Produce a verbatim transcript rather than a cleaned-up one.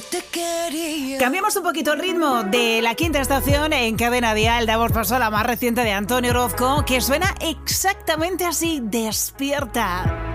Te quería. Cambiamos un poquito el ritmo de la quinta estación en Cadena Dial. Damos paso a la más reciente de Antonio Orozco, que suena exactamente así, Despierta.